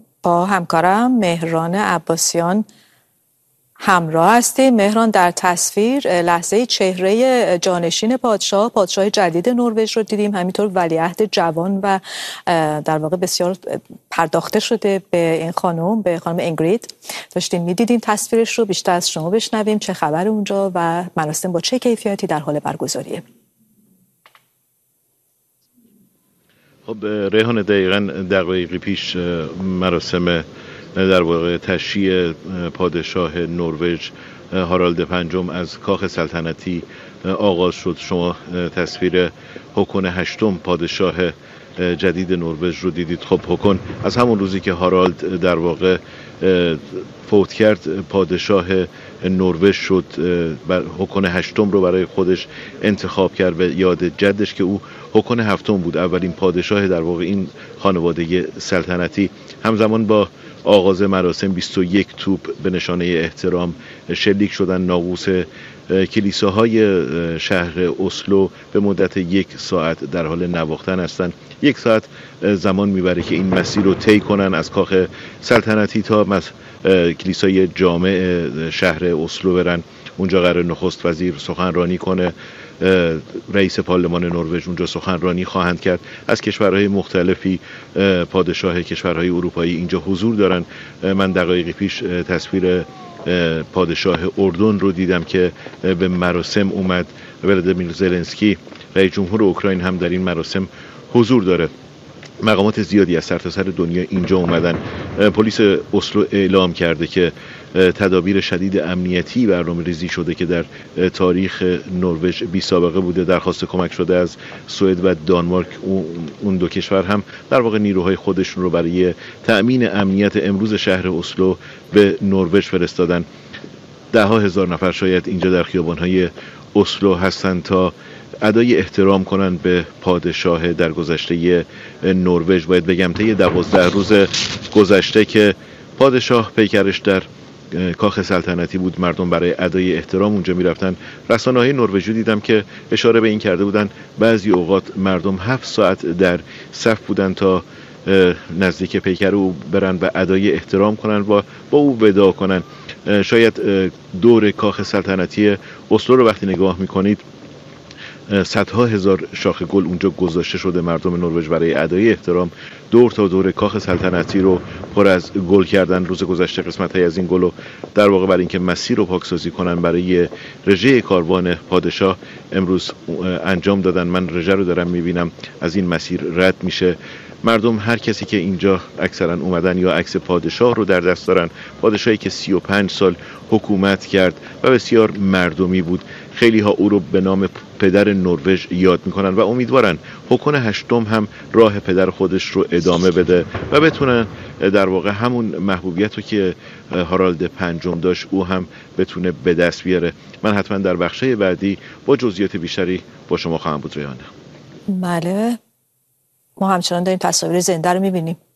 با همکارم مهران عباسیان همراه هستیم. مهران، در تصویر لحظه چهره جانشین پادشاه جدید نروژ رو دیدیم، همینطور ولیعهد جوان و در واقع بسیار پرداخته شده به این خانم، به خانم اینگرید. داشتیم میدیدیم تصویرش رو، بیشتر از شما بشنویم چه خبر اونجا و مراسم با چه کیفیتی در حال برگزاریه. خب ریحان، دقایقی پیش مراسم در واقع تشییع پادشاه نروژ هارالد پنجم از کاخ سلطنتی آغاز شد. شما تصویر هاکون هشتم پادشاه جدید نروژ رو دیدید. خب هاکون از همون روزی که هارالد در واقع فوت کرد پادشاه نروژ شد، هاکون هشتم رو برای خودش انتخاب کرد به یاد جدش که او هاکون هفتم بود، اولین پادشاه در واقع این خانواده سلطنتی. همزمان با آغاز مراسم 21 توپ به نشانه احترام شلیک شدن. ناقوس کلیساهای شهر اسلو به مدت 1 ساعت در حال نواختن هستند. 1 ساعت زمان میبره که این مسیر رو طی کنن از کاخ سلطنتی تا کلیسای جامع شهر اسلو برن. اونجا قرار نخست وزیر سخنرانی کنه، رئیس پارلمان نروژ اونجا سخنرانی خواهند کرد. از کشورهای مختلفی پادشاه کشورهای اروپایی اینجا حضور دارن. من دقایقی پیش تصویر پادشاه اردن رو دیدم که به مراسم اومد. ولادیمیر زلنسکی رئیس جمهور اوکراین هم در این مراسم حضور داره. مقامات زیادی از سرتاسر دنیا اینجا اومدن. پلیس اسلو اعلام کرده که تدابیر شدید امنیتی برنامه‌ریزی شده که در تاریخ نروژ بی سابقه بوده. درخواست کمک شده از سوئد و دانمارک. اون دو کشور هم در واقع نیروهای خودشون رو برای تأمین امنیت امروز شهر اسلو به نروژ فرستادن. 10,000 نفر شاید اینجا در خیابان‌های اسلو هستند تا ادای احترام کنن به پادشاه در گذشته نروژ. باید بگم طی 12 روز گذشته که پادشاه پیکرش در کاخ سلطنتی بود، مردم برای ادای احترام اونجا میرفتن. رسانه‌های نروژی دیدم که اشاره به این کرده بودن بعضی اوقات مردم 7 ساعت در صف بودن تا نزدیک پیکر او برن و ادای احترام کنن و با او وداع کنن. شاید دور کاخ سلطنتی اسلو رو وقتی نگاه میکنید صدها هزار شاخه گل اونجا گذاشته شده. مردم نروژ برای ادای احترام دور تا دور کاخ سلطنتی رو پر از گل کردن. روز گذشته قسمت‌های از این گل رو در واقع برای اینکه مسیر رو پاکسازی کنن برای رژه کاروان پادشاه امروز انجام دادن. من رژه رو دارم میبینم از این مسیر رد میشه. مردم، هر کسی که اینجا اکثرا اومدن یا عکس پادشاه رو در دست دارن، پادشاهی که 35 سال حکومت کرد و بسیار مردمی بود. خیلی ها او رو به نام پدر نروژ یاد میکنن و امیدوارن هاکون هشتم هم راه پدر خودش رو ادامه بده و بتونن در واقع همون محبوبیت رو که هارالد پنجم داشت او هم بتونه به دست بیاره. من حتما در بخشای بعدی با جزئیات بیشتری با شما خواهم بود. ریحانه، بله، ما همچنان داریم تصاویر زنده رو میبینیم.